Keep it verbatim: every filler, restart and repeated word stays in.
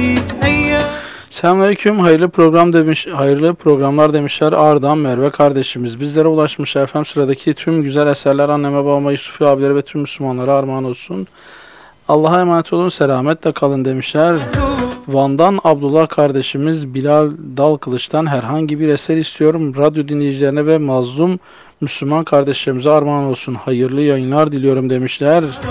Selamünaleyküm. Hayırlı program demiş, hayırlı programlar demişler Ardahan Merve kardeşimiz. Bizlere ulaşmış efendim. Sıradaki tüm güzel eserler anneme, babama, Yusuf abileri ve tüm Müslümanlara armağan olsun. Allah'a emanet olun, selametle kalın demişler. Van'dan Abdullah kardeşimiz, Bilal Dalkılıç'tan herhangi bir eser istiyorum. Radyo dinleyicilerine ve mazlum Müslüman kardeşlerimize armağan olsun. Hayırlı yayınlar diliyorum demişler.